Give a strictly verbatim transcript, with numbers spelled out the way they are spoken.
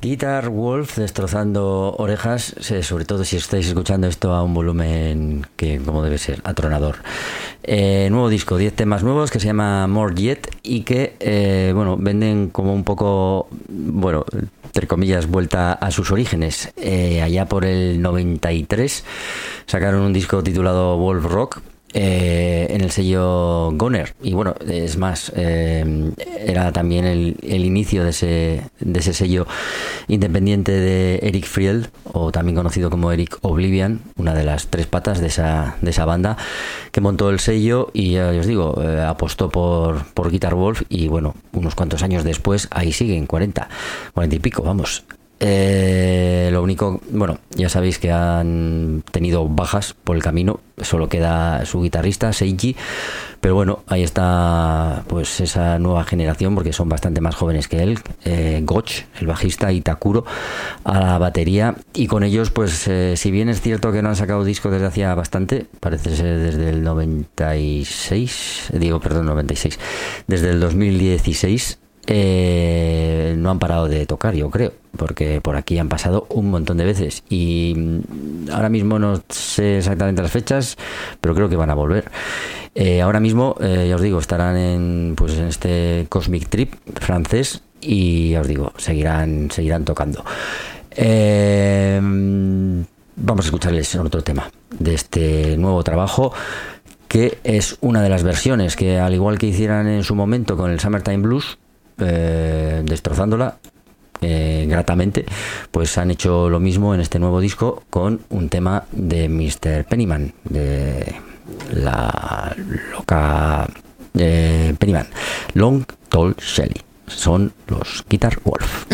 Guitar Wolf destrozando orejas, sobre todo si estáis escuchando esto a un volumen que, como debe ser, atronador. Eh, nuevo disco, diez temas nuevos que se llama More Yet y que, eh, bueno, venden como un poco, bueno, entre comillas, vuelta a sus orígenes. Eh, allá por el noventa y tres sacaron un disco titulado Wolf Rock. Eh, en el sello Goner, y bueno, es más, eh, era también el, el inicio de ese, de ese sello independiente de Eric Friel, o también conocido como Eric Oblivion, una de las tres patas de esa, de esa banda, que montó el sello y ya os digo, eh, apostó por, por Guitar Wolf, y bueno, unos cuantos años después ahí siguen, cuarenta, cuarenta y pico, vamos. Eh, lo único, bueno, ya sabéis que han tenido bajas por el camino, solo queda su guitarrista Seiji, pero bueno, ahí está pues esa nueva generación, porque son bastante más jóvenes que él, eh, Gotch, el bajista, y Takuro a la batería, y con ellos pues eh, si bien es cierto que no han sacado disco desde hacía bastante, parece ser desde el noventa y seis, digo perdón, noventa y seis, desde el dos mil dieciséis, Eh, no han parado de tocar, yo creo, porque por aquí han pasado un montón de veces y ahora mismo no sé exactamente las fechas, pero creo que van a volver. Eh, ahora mismo, eh, ya os digo, estarán en, pues, en este Cosmic Trip francés y ya os digo, seguirán, seguirán tocando. Eh, vamos a escucharles otro tema de este nuevo trabajo, que es una de las versiones que, al igual que hicieran en su momento con el Summertime Blues, Eh, destrozándola eh, gratamente, pues han hecho lo mismo en este nuevo disco con un tema de mister Pennyman, de la loca eh, Pennyman, Long Tall Shelly. Son los Guitar Wolf.